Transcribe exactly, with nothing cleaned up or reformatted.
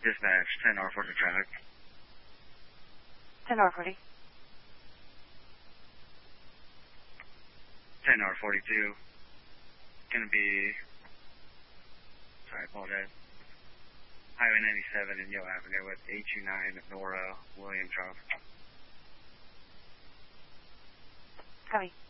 Dispatch, ten R forty traffic. ten R forty. ten R forty-two. Gonna be, sorry, I apologize. Highway ninety-seven and Yo Avenue with eight two nine Nora William Charles. Copy.